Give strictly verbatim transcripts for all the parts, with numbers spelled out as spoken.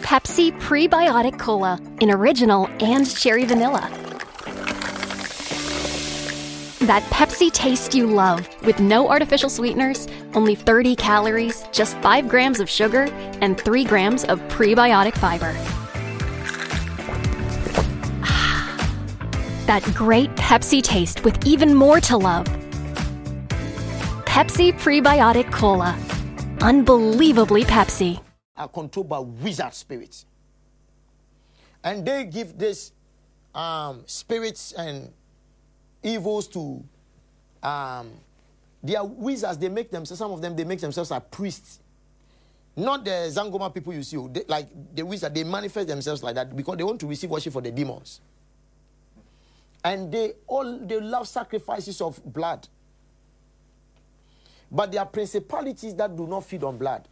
Pepsi Prebiotic Cola in original and cherry vanilla. That Pepsi taste you love, with no artificial sweeteners, only thirty calories, just five grams of sugar, and three grams of prebiotic fiber. That great Pepsi taste with even more to love. Pepsi Prebiotic Cola. Unbelievably Pepsi. Are controlled by wizard spirits. And they give this um, spirits and evils to um, they are wizards. They make themselves, some of them, they make themselves like priests. Not the Zangoma people you see, they, like the wizard, they manifest themselves like that because they want to receive worship for the demons. And they all, they love sacrifices of blood. But there are principalities that do not feed on blood.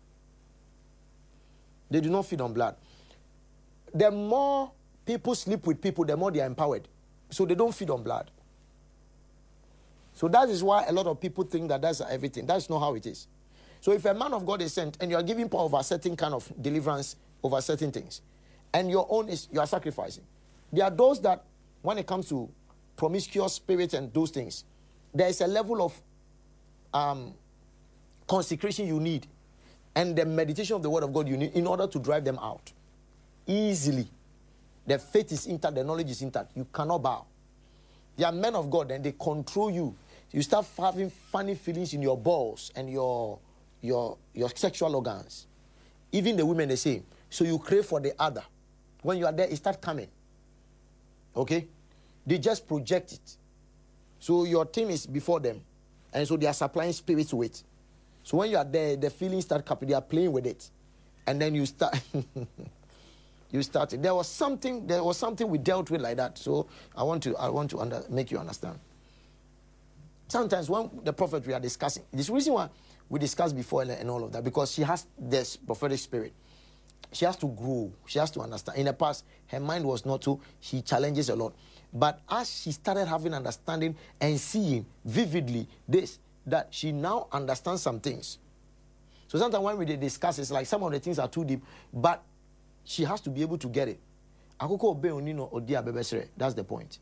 They do not feed on blood. The more people sleep with people, the more they are empowered. So they don't feed on blood. So that is why a lot of people think that that's everything. That's not how it is. So if a man of God is sent and you are giving power over a certain kind of deliverance, over certain things, and your own is, you are sacrificing. There are those that, when it comes to promiscuous spirits and those things, there is a level of um, consecration you need and the meditation of the word of God you need in order to drive them out. Easily. The faith is intact, the knowledge is intact. You cannot bow. They are men of God and they control you. You start having funny feelings in your balls and your, your, your sexual organs. Even the women, the same. So you crave for the other. When you are there, it starts coming. Okay? They just project it. So your team is before them. And so they are supplying spirits to it. So when you are there, the feelings start coming. They are playing with it. And then you start... you started. There was something, there was something we dealt with like that. So I want to, I want to under, make you understand. Sometimes when the prophet we are discussing, this is the reason why we discussed before and, and all of that, because she has this prophetic spirit. She has to grow. She has to understand. In the past, her mind was not so, she challenges a lot. But as she started having understanding and seeing vividly this, that she now understands some things. So sometimes when we discuss, it's like some of the things are too deep, but she has to be able to get it. That's the point.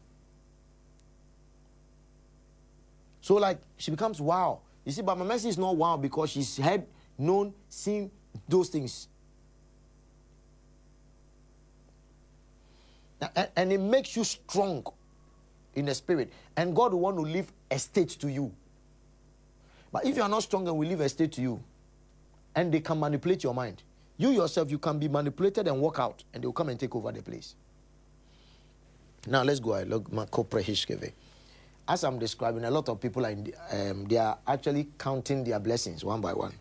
So like, she becomes wow. You see, but my message is not wow because she's had, known, seen those things. And, and it makes you strong in the spirit. And God will want to leave a state to you. But if you are not strong and will leave a state to you, and they can manipulate your mind, you yourself, you can be manipulated and walk out, and they will come and take over the place. Now, let's go. As I'm describing, a lot of people, are in the, um, they are actually counting their blessings one by one.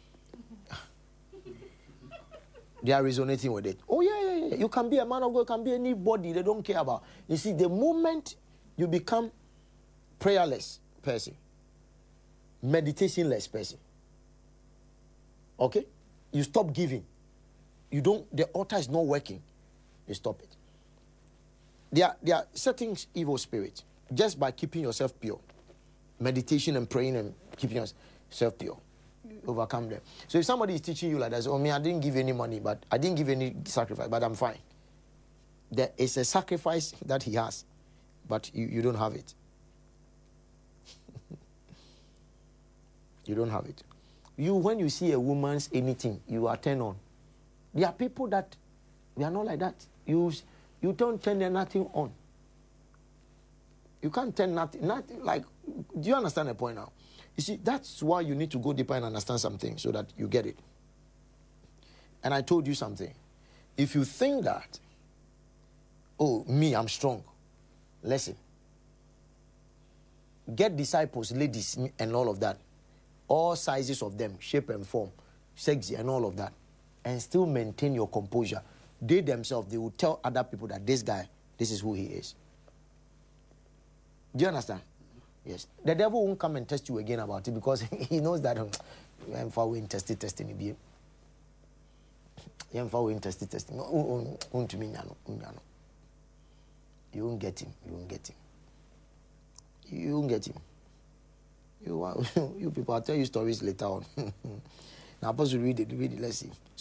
They are resonating with it. Oh, yeah, yeah, yeah. You can be a man of God, you can be anybody they don't care about. You see, the moment you become prayerless person, meditationless person, okay? You stop giving. You don't, the altar is not working. You stop it. There are, there are certain evil spirits just by keeping yourself pure. Meditation and praying and keeping yourself pure. Overcome them. So if somebody is teaching you like that, oh, me, I didn't give any money, but I didn't give any sacrifice, but I'm fine. There is a sacrifice that he has, but you, you don't have it. You don't have it. You, when you see a woman's anything, you are turned on. There are people that, we are not like that. You, you don't turn nothing on. You can't turn nothing, nothing, like, do you understand the point now? You see, that's why you need to go deeper and understand something so that you get it. And I told you something. If you think that, oh, me, I'm strong, listen. Get disciples, ladies, and all of that. All sizes of them, shape and form, sexy and all of that, and still maintain your composure. They themselves, they will tell other people that this guy, this is who he is. Do you understand? Yes. The devil won't come and test you again about it because he knows that I'm far away in testing, testing. I'm far away in testing, testing. You won't get him. You won't get him. You won't get him. You, you people, I'll tell you stories later on. Now, I'm supposed to read it, read it, let's see.